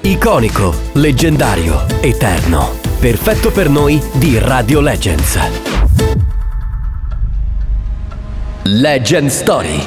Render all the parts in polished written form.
Iconico, leggendario, eterno. Perfetto per noi di Radio Legends. Legend Story.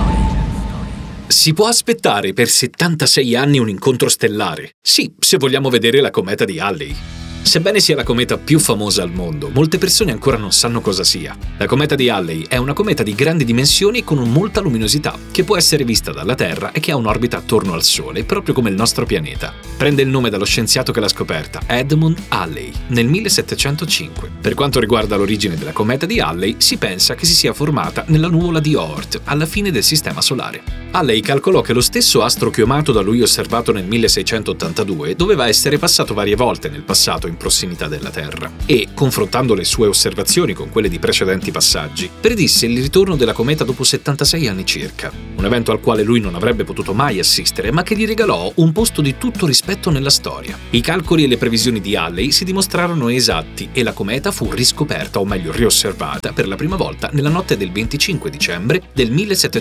Si può aspettare per 76 anni un incontro stellare? Sì, se vogliamo vedere la cometa di Halley. Sebbene sia la cometa più famosa al mondo, molte persone ancora non sanno cosa sia. La cometa di Halley è una cometa di grandi dimensioni con molta luminosità, che può essere vista dalla Terra e che ha un'orbita attorno al Sole, proprio come il nostro pianeta. Prende il nome dallo scienziato che l'ha scoperta, Edmund Halley, nel 1705. Per quanto riguarda l'origine della cometa di Halley, si pensa che si sia formata nella nuvola di Oort, alla fine del Sistema Solare. Halley calcolò che lo stesso astro chiomato da lui osservato nel 1682 doveva essere passato varie volte nel passato in prossimità della Terra e, confrontando le sue osservazioni con quelle di precedenti passaggi, predisse il ritorno della cometa dopo 76 anni circa, un evento al quale lui non avrebbe potuto mai assistere, ma che gli regalò un posto di tutto rispetto nella storia. I calcoli e le previsioni di Halley si dimostrarono esatti e la cometa fu riscoperta, o meglio riosservata, per la prima volta nella notte del 25 dicembre del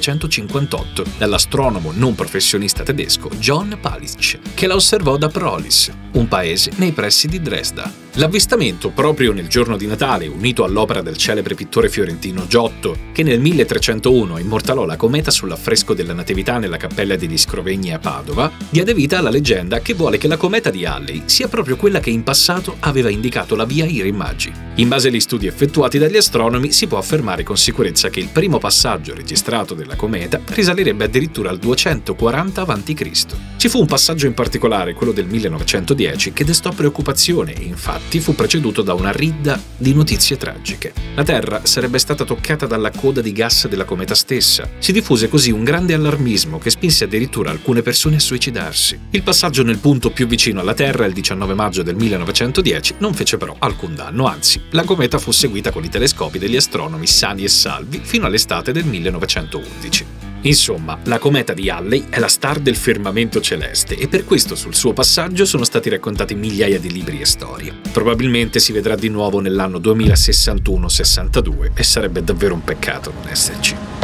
1758 dall'astronomo non professionista tedesco John Pallich, che la osservò da Prolis, un paese nei pressi di Dresda. L'avvistamento, proprio nel giorno di Natale, unito all'opera del celebre pittore fiorentino Giotto, che nel 1301 immortalò la cometa sull'affresco della Natività nella cappella degli Scrovegni a Padova, diede vita alla leggenda che vuole che la cometa di Halley sia proprio quella che in passato aveva indicato la via Irem-Maggi. In base agli studi effettuati dagli astronomi, si può affermare con sicurezza che il primo passaggio registrato della cometa risalirebbe addirittura al 240 a.C. Ci fu un passaggio in particolare, quello del 1910, che destò preoccupazione e infatti fu preceduto da una ridda di notizie tragiche. La Terra sarebbe stata toccata dalla coda di gas della cometa stessa. Si diffuse così un grande allarmismo che spinse addirittura alcune persone a suicidarsi. Il passaggio nel punto più vicino alla Terra, il 19 maggio del 1910, non fece però alcun danno, anzi, la cometa fu seguita con i telescopi degli astronomi sani e salvi fino all'estate del 1911. Insomma, la cometa di Halley è la star del firmamento celeste e per questo sul suo passaggio sono stati raccontati migliaia di libri e storie. Probabilmente si vedrà di nuovo nell'anno 2061-62 e sarebbe davvero un peccato non esserci.